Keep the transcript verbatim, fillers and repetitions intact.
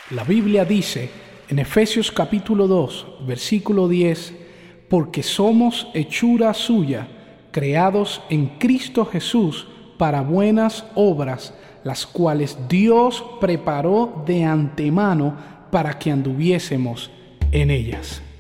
La Biblia dice en Efesios capítulo dos, versículo diez, porque somos hechura suya, creados en Cristo Jesús para buenas obras, las cuales Dios preparó de antemano para que anduviésemos en ellas.